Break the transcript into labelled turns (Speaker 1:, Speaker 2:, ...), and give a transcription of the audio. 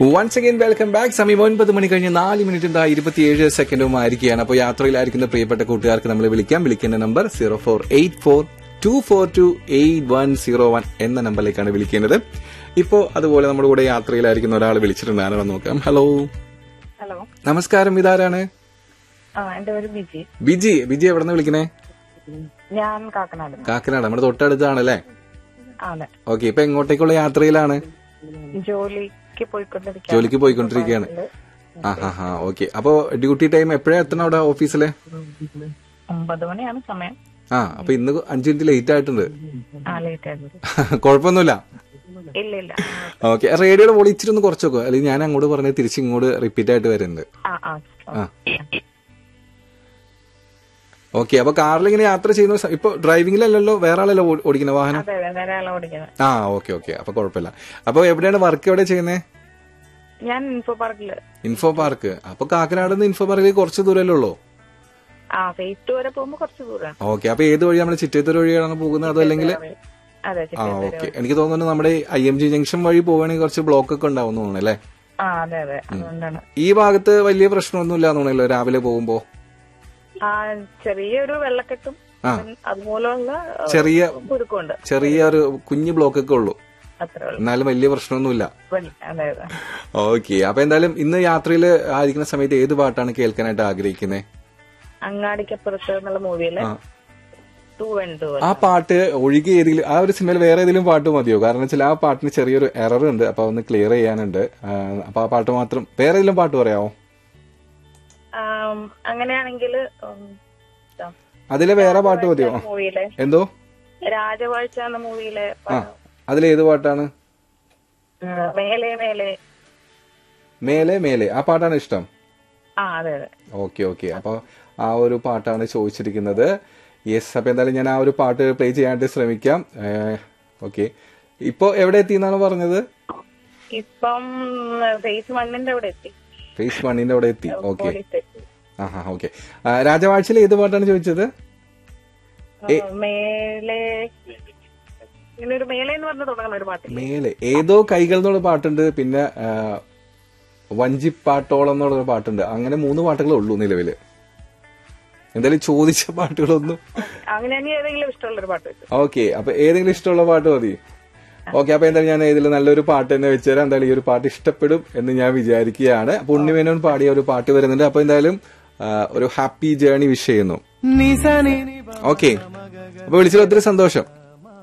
Speaker 1: Once again welcome back. സമയം 9 മണി കഴിഞ്ഞ് 4 മിനിറ്റും 27 സെക്കൻഡുമായിരിക്കുകയാണ്. അപ്പോൾ യാത്രയിലായിരിക്കുന്ന പ്രിയപ്പെട്ട കൂട്ടുകാർക്ക് നമ്മളെ വിളിക്കേണ്ട നമ്പർ 0484242801 എന്ന നമ്പറിലേക്കാണ് വിളിക്കേണ്ടത്. ഇപ്പോ അതുപോലെ നമ്മുടെ കൂടെ യാത്രയിലായിരിക്കുന്ന ഒരാൾ വിളിച്ചിട്ടുണ്ട്. ആരാണെന്ന് നോക്കാം. ഹലോ.
Speaker 2: ഹലോ,
Speaker 1: നമസ്കാരം. ഇതാരാണ്?
Speaker 2: എന്റെ പേര് ബിജി.
Speaker 1: ബിജി എവിടെ നിന്ന് വിളിക്കണേ?
Speaker 2: ഞാൻ കാക്കനാട്.
Speaker 1: നമ്മുടെ തൊട്ടടുത്താണല്ലേ?
Speaker 2: അതെ.
Speaker 1: ഓക്കെ. ഇപ്പൊ എങ്ങോട്ടേക്കുള്ള യാത്രയിലാണ്? ജോലിക്ക് പോയിക്കൊണ്ടിരിക്കുകയാണ്. ഓക്കെ. അപ്പൊ ഡ്യൂട്ടി ടൈം എപ്പോഴാ എത്തണം അവിടെ ഓഫീസിലെ?
Speaker 2: 9 മണിയാണ് സമയം.
Speaker 1: അപ്പൊ ഇന്ന് 5 മിനിറ്റ് ലേറ്റ് ആയിട്ടുണ്ട്. കുഴപ്പമൊന്നുമില്ല.
Speaker 2: ഇല്ല.
Speaker 1: ഓക്കെ. റേഡിയോയുടെ വോളിയം ഇച്ചിരി ഒന്ന് കുറച്ച് നോക്കുക, അല്ലെങ്കിൽ ഞാൻ അങ്ങോട്ട് പറഞ്ഞത് തിരിച്ച് ഇങ്ങോട്ട് റിപ്പീറ്റ് ആയിട്ട് വരുന്നുണ്ട്. ഓക്കെ. അപ്പൊ കാറിൽ ഇങ്ങനെ യാത്ര ചെയ്യുന്ന ഇപ്പൊ ഡ്രൈവിംഗിലല്ലല്ലോ, വേറെ ആളല്ലോ ഓടിക്കുന്ന വാഹനം? ഓക്കെ. അപ്പൊ കുഴപ്പമില്ല. അപ്പൊ എവിടെയാണ് വർക്ക്? എവിടെ ചെയ്യുന്നേ?
Speaker 2: ഞാൻ
Speaker 1: ഇൻഫോ പാർക്ക്. അപ്പൊ കാക്കനാട് നിന്ന് ഇൻഫോ പാർക്കിലേക്ക് കുറച്ച് ദൂരമല്ലേ ഉള്ളൂ? ഓക്കെ. അപ്പൊ ഏത് വഴി? നമ്മുടെ ചിറ്റേത്തൂർ വഴിയാണ് പോകുന്നത് അതോ അല്ലെങ്കിൽ? ഓക്കെ. എനിക്ക് തോന്നുന്നു നമ്മുടെ IMG ജംഗ്ഷൻ വഴി പോവുകയാണെങ്കിൽ കുറച്ച് ബ്ലോക്ക് ഒക്കെ ഉണ്ടാവും തോന്നുന്നു അല്ലേ? ഈ ഭാഗത്ത് വലിയ പ്രശ്നമൊന്നുമില്ല തോന്നുന്നല്ലോ രാവിലെ പോകുമ്പോ?
Speaker 2: ചെറിയൊരു വെള്ളക്കെട്ടും അതുമൂലമുള്ള
Speaker 1: ചെറിയൊരു കുഞ്ഞു ബ്ലോക്ക് ഒക്കെ ഉള്ളൂ, എന്നാലും വലിയ പ്രശ്നമൊന്നുമില്ല. ഓക്കെ. അപ്പൊ എന്തായാലും ഇന്ന് യാത്രയിൽ ആയിരിക്കുന്ന സമയത്ത് ഏത് പാട്ടാണ് കേൾക്കാനായിട്ട് ആഗ്രഹിക്കുന്നത്?
Speaker 2: അങ്ങാടിക്കപ്പുറത്ത് എന്നുള്ള മൂവിയിലെ
Speaker 1: ആ പാട്ട് ഒഴികെ ഏതെങ്കിലും ആ ഒരു സിനിമയിൽ വേറെ ഏതെങ്കിലും പാട്ട് മതിയോ? കാരണം വെച്ചാൽ ആ പാട്ടിന് ചെറിയൊരു എറർ ഉണ്ട്, അപ്പൊ ഒന്ന് ക്ലിയർ ചെയ്യാനുണ്ട്. അപ്പൊ ആ പാട്ട് മാത്രം, വേറെ ഏതെങ്കിലും പാട്ട് പറയാമോ?
Speaker 2: അങ്ങനെയാണെങ്കിൽ
Speaker 1: അതിലെ വേറെ പാട്ട് മതിയോ? എന്തോ
Speaker 2: രാജവാഴ്ച എന്ന മൂവിയിലെ
Speaker 1: അതിലേത് പാട്ടാണ്? മേലെ മേലെ ആ പാട്ടാണ് ഇഷ്ടം? ഓക്കെ. അപ്പൊ ആ ഒരു പാട്ടാണ് ചോദിച്ചിരിക്കുന്നത്. യെസ്. അപ്പൊ എന്തായാലും ഞാൻ ആ ഒരു പാട്ട് പ്ലേ ചെയ്യാനായിട്ട് ശ്രമിക്കാം. ഓക്കെ. ഇപ്പൊ എവിടെ എത്തിയെന്നാണ് പറഞ്ഞത്?
Speaker 2: ഇപ്പം ഫേസ് 1ന്റെ അവിടെ എത്തി.
Speaker 1: ഫേസ് 1ന്റെ അവിടെ എത്തി. ഓക്കെ. ഓക്കെ. രാജവാഴ്ചയിൽ ഏത് പാട്ടാണ് ചോദിച്ചത്? മേലെ ഏതോ കൈകൾ എന്നുള്ള പാട്ടുണ്ട്, പിന്നെ വഞ്ചിപ്പാട്ടോളം എന്നുള്ളൊരു പാട്ടുണ്ട്. അങ്ങനെ 3 പാട്ടുകളേ ഉള്ളൂ നിലവില്. എന്തായാലും ചോദിച്ച പാട്ടുകളൊന്നും. ഓക്കെ. അപ്പൊ ഏതെങ്കിലും ഇഷ്ടമുള്ള പാട്ട് മതി. ഓക്കെ. അപ്പൊ എന്തായാലും ഞാൻ ഇതിൽ നല്ലൊരു പാട്ട് തന്നെ വെച്ചുതരാം. എന്തായാലും ഈ ഒരു പാട്ട് ഇഷ്ടപ്പെടും എന്ന് ഞാൻ വിചാരിക്കുകയാണ്. അപ്പൊ ഉണ്ണിമേനോൻ പാടിയ ഒരു പാട്ട് വരുന്നുണ്ട്. അപ്പൊ എന്തായാലും ഒരു ഹാപ്പി ജേർണി വിഷ് ചെയ്യുന്നു. ഓക്കെ. അപ്പൊ വിളിച്ചത് ഒത്തിരി സന്തോഷം.